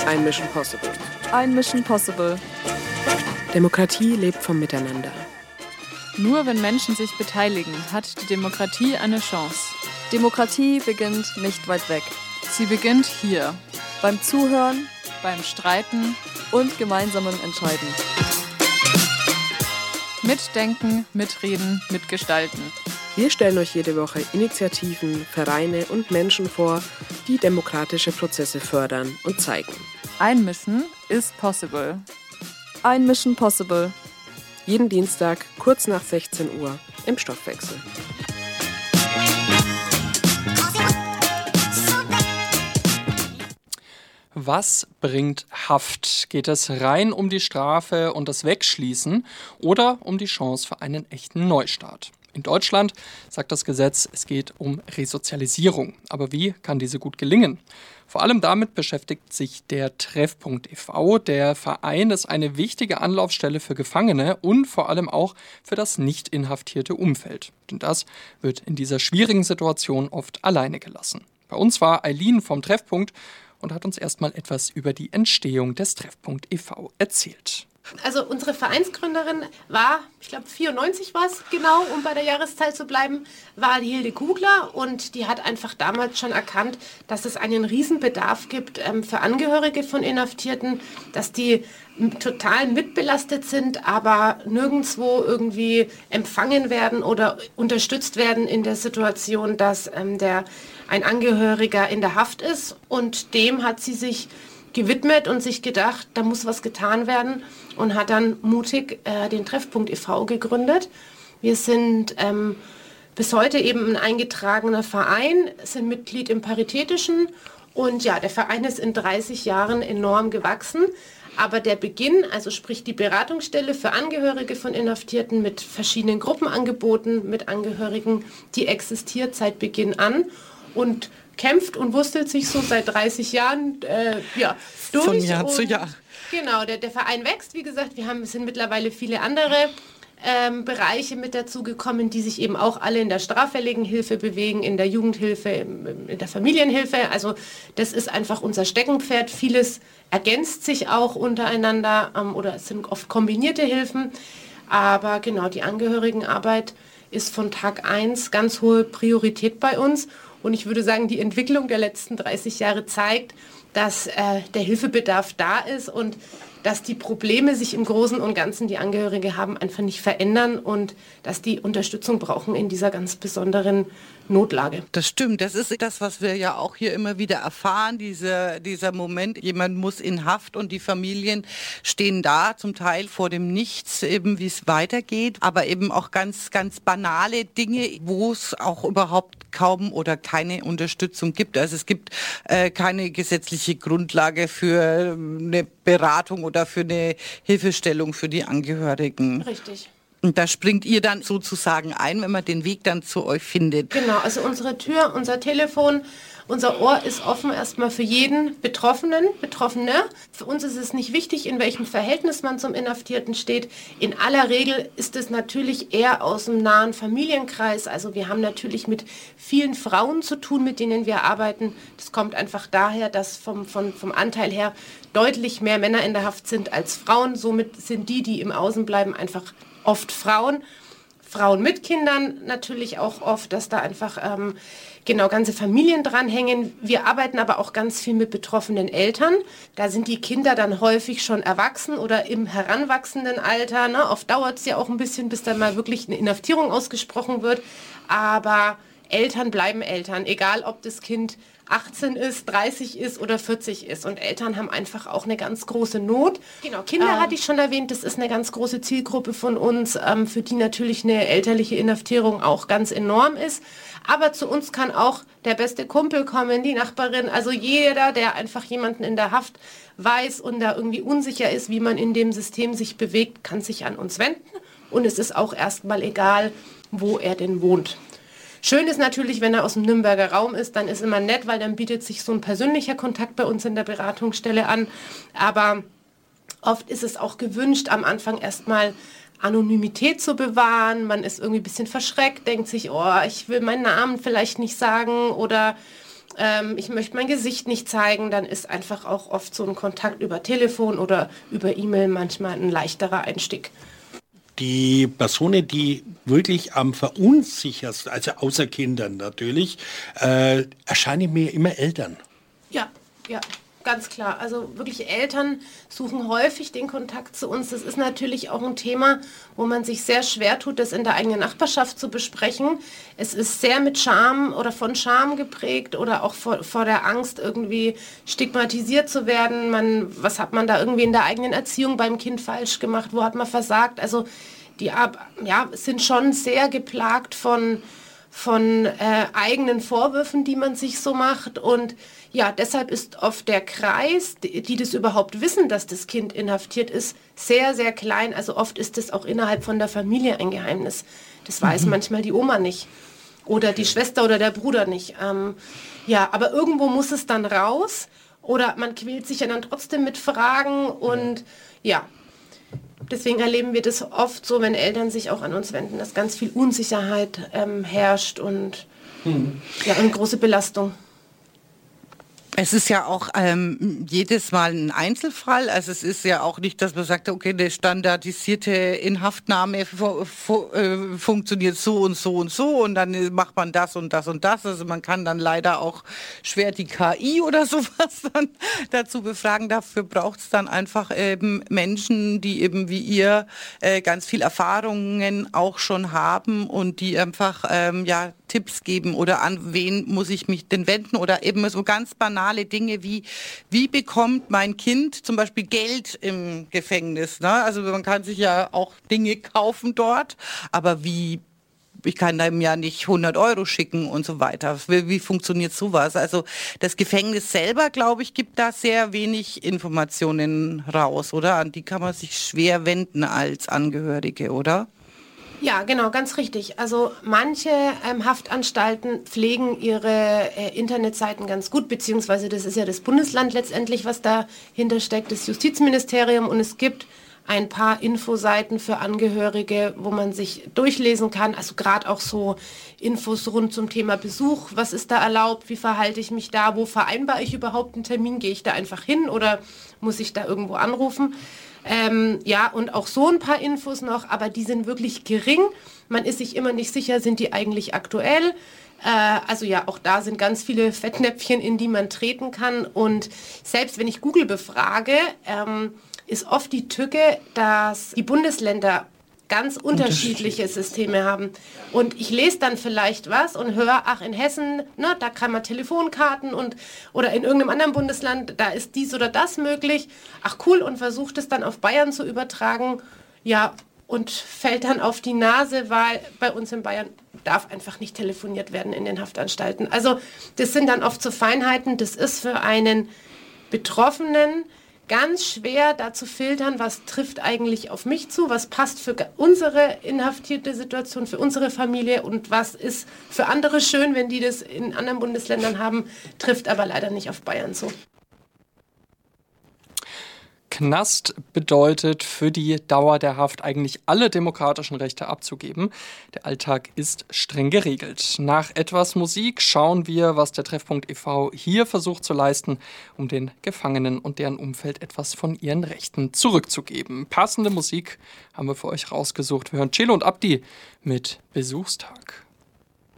Ein Mission Possible. Ein Mission Possible. Demokratie lebt vom Miteinander. Nur wenn Menschen sich beteiligen, hat die Demokratie eine Chance. Demokratie beginnt nicht weit weg. Sie beginnt hier. Beim Zuhören, beim Streiten und gemeinsamen Entscheiden. Mitdenken, mitreden, mitgestalten. Wir stellen euch jede Woche Initiativen, Vereine und Menschen vor, die demokratische Prozesse fördern und zeigen. Ein Mission is possible. Ein Mission Possible. Jeden Dienstag, kurz nach 16 Uhr, im Stoffwechsel. Was bringt Haft? Geht es rein um die Strafe und das Wegschließen oder um die Chance für einen echten Neustart? In Deutschland sagt das Gesetz, es geht um Resozialisierung. Aber wie kann diese gut gelingen? Vor allem damit beschäftigt sich der Treffpunkt e.V. Der Verein ist eine wichtige Anlaufstelle für Gefangene und vor allem auch für das nicht inhaftierte Umfeld. Denn das wird in dieser schwierigen Situation oft alleine gelassen. Bei uns war Eileen vom Treffpunkt und hat uns erstmal etwas über die Entstehung des Treffpunkt e.V. erzählt. Also unsere Vereinsgründerin war, ich glaube 94 war es genau, um bei der Jahreszahl zu bleiben, war die Hilde Kugler, und die hat einfach damals schon erkannt, dass es einen Riesenbedarf gibt für Angehörige von Inhaftierten, dass die total mitbelastet sind, aber nirgendwo irgendwie empfangen werden oder unterstützt werden in der Situation, dass ein Angehöriger in der Haft ist, und dem hat sie sich gewidmet und sich gedacht, da muss was getan werden, und hat dann mutig den Treffpunkt e.V. gegründet. Wir sind bis heute eben ein eingetragener Verein, sind Mitglied im Paritätischen, und ja, der Verein ist in 30 Jahren enorm gewachsen. Aber der Beginn, also sprich die Beratungsstelle für Angehörige von Inhaftierten mit verschiedenen Gruppenangeboten mit Angehörigen, die existiert seit Beginn an und kämpft und wurstelt sich so seit 30 Jahren durch. Von Jahr zu Jahr. Genau, der Verein wächst, wie gesagt. Es sind mittlerweile viele andere Bereiche mit dazugekommen, die sich eben auch alle in der straffälligen Hilfe bewegen, in der Jugendhilfe, in der Familienhilfe. Also das ist einfach unser Steckenpferd. Vieles ergänzt sich auch untereinander oder es sind oft kombinierte Hilfen. Aber genau, die Angehörigenarbeit ist von Tag 1 ganz hohe Priorität bei uns. Und ich würde sagen, die Entwicklung der letzten 30 Jahre zeigt, dass der Hilfebedarf da ist und dass die Probleme sich im Großen und Ganzen, die Angehörige haben, einfach nicht verändern und dass die Unterstützung brauchen in dieser ganz besonderen Notlage. Das stimmt, das ist das, was wir ja auch hier immer wieder erfahren, dieser Moment, jemand muss in Haft und die Familien stehen da, zum Teil vor dem Nichts, eben wie es weitergeht, aber eben auch ganz, ganz banale Dinge, wo es auch überhaupt kaum oder keine Unterstützung gibt. Also es gibt keine gesetzliche Grundlage für eine Beratung oder für eine Hilfestellung für die Angehörigen. Richtig. Und da springt ihr dann sozusagen ein, wenn man den Weg dann zu euch findet. Genau, also unsere Tür, unser Telefon, unser Ohr ist offen erstmal für jeden Betroffene. Für uns ist es nicht wichtig, in welchem Verhältnis man zum Inhaftierten steht. In aller Regel ist es natürlich eher aus dem nahen Familienkreis. Also wir haben natürlich mit vielen Frauen zu tun, mit denen wir arbeiten. Das kommt einfach daher, dass vom Anteil her deutlich mehr Männer in der Haft sind als Frauen. Somit sind die im Außen bleiben, einfach oft Frauen mit Kindern natürlich auch oft, dass da einfach ganze Familien dranhängen. Wir arbeiten aber auch ganz viel mit betroffenen Eltern. Da sind die Kinder dann häufig schon erwachsen oder im heranwachsenden Alter. Ne? Oft dauert es ja auch ein bisschen, bis dann mal wirklich eine Inhaftierung ausgesprochen wird. Aber Eltern bleiben Eltern, egal ob das Kind 18 ist, 30 ist oder 40 ist. Und Eltern haben einfach auch eine ganz große Not. Genau, Kinder hatte ich schon erwähnt, das ist eine ganz große Zielgruppe von uns, für die natürlich eine elterliche Inhaftierung auch ganz enorm ist. Aber zu uns kann auch der beste Kumpel kommen, die Nachbarin, also jeder, der einfach jemanden in der Haft weiß und da irgendwie unsicher ist, wie man in dem System sich bewegt, kann sich an uns wenden. Und es ist auch erstmal egal, wo er denn wohnt. Schön ist natürlich, wenn er aus dem Nürnberger Raum ist, dann ist immer nett, weil dann bietet sich so ein persönlicher Kontakt bei uns in der Beratungsstelle an. Aber oft ist es auch gewünscht, am Anfang erstmal Anonymität zu bewahren. Man ist irgendwie ein bisschen verschreckt, denkt sich, oh, ich will meinen Namen vielleicht nicht sagen oder ich möchte mein Gesicht nicht zeigen, dann ist einfach auch oft so ein Kontakt über Telefon oder über E-Mail manchmal ein leichterer Einstieg. Die Personen, die wirklich am verunsichersten, also außer Kindern natürlich, erscheinen mir immer Eltern. Ja, ganz klar. Also wirklich Eltern suchen häufig den Kontakt zu uns. Das ist natürlich auch ein Thema, wo man sich sehr schwer tut, das in der eigenen Nachbarschaft zu besprechen. Es ist sehr mit Scham oder von Scham geprägt oder auch vor der Angst, irgendwie stigmatisiert zu werden. Was hat man da irgendwie in der eigenen Erziehung beim Kind falsch gemacht? Wo hat man versagt? Also die sind schon sehr geplagt von eigenen Vorwürfen, die man sich so macht. Und ja, deshalb ist oft der Kreis, die das überhaupt wissen, dass das Kind inhaftiert ist, sehr, sehr klein. Also oft ist es auch innerhalb von der Familie ein Geheimnis. Das weiß manchmal die Oma nicht oder die Schwester oder der Bruder nicht. Aber irgendwo muss es dann raus oder man quält sich ja dann trotzdem mit Fragen und deswegen erleben wir das oft so, wenn Eltern sich auch an uns wenden, dass ganz viel Unsicherheit herrscht und eine große Belastung. Es ist ja auch jedes Mal ein Einzelfall. Also es ist ja auch nicht, dass man sagt, okay, eine standardisierte Inhaftnahme funktioniert so und so und so und dann macht man das und das und das. Also man kann dann leider auch schwer die KI oder sowas dann dazu befragen. Dafür braucht es dann einfach eben Menschen, die eben wie ihr ganz viel Erfahrungen auch schon haben und die einfach Tipps geben oder an wen muss ich mich denn wenden oder eben so ganz banale Dinge wie bekommt mein Kind zum Beispiel Geld im Gefängnis, ne? Also man kann sich ja auch Dinge kaufen dort, aber ich kann einem ja nicht 100 € schicken und so weiter. Wie funktioniert sowas? Also das Gefängnis selber, glaube ich, gibt da sehr wenig Informationen raus, oder? An die kann man sich schwer wenden als Angehörige, oder? Ja, genau, ganz richtig. Also manche Haftanstalten pflegen ihre Internetseiten ganz gut, beziehungsweise das ist ja das Bundesland letztendlich, was dahinter steckt, das Justizministerium. Und es gibt ein paar Infoseiten für Angehörige, wo man sich durchlesen kann. Also gerade auch so Infos rund zum Thema Besuch. Was ist da erlaubt? Wie verhalte ich mich da? Wo vereinbare ich überhaupt einen Termin? Gehe ich da einfach hin oder muss ich da irgendwo anrufen? Und auch so ein paar Infos noch, aber die sind wirklich gering. Man ist sich immer nicht sicher, sind die eigentlich aktuell? Auch da sind ganz viele Fettnäpfchen, in die man treten kann. Und selbst wenn ich Google befrage, ist oft die Tücke, dass die Bundesländer ganz unterschiedliche Systeme haben. Und ich lese dann vielleicht was und höre, in Hessen, da kann man Telefonkarten oder in irgendeinem anderen Bundesland, da ist dies oder das möglich. Ach cool, und versucht es dann auf Bayern zu übertragen. Ja, und fällt dann auf die Nase, weil bei uns in Bayern darf einfach nicht telefoniert werden in den Haftanstalten. Also das sind dann oft so Feinheiten. Das ist für einen Betroffenen ganz schwer, da zu filtern, was trifft eigentlich auf mich zu, was passt für unsere inhaftierte Situation, für unsere Familie und was ist für andere schön, wenn die das in anderen Bundesländern haben, trifft aber leider nicht auf Bayern zu. Knast bedeutet für die Dauer der Haft eigentlich alle demokratischen Rechte abzugeben. Der Alltag ist streng geregelt. Nach etwas Musik schauen wir, was der Treffpunkt e.V. hier versucht zu leisten, um den Gefangenen und deren Umfeld etwas von ihren Rechten zurückzugeben. Passende Musik haben wir für euch rausgesucht. Wir hören Celo und Abdi mit Besuchstag.